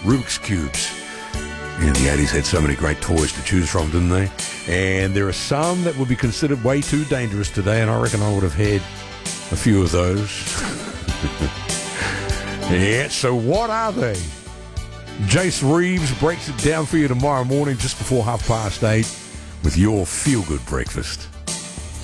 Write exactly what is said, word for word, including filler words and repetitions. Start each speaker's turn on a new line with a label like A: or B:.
A: Rubik's Cubes. You know, the eighties had so many great toys to choose from, didn't they? And there are some that would be considered way too dangerous today, and I reckon I would have had a few of those. Yeah, so what are they? Jace Reeves breaks it down for you tomorrow morning just before half past eight with your feel-good breakfast.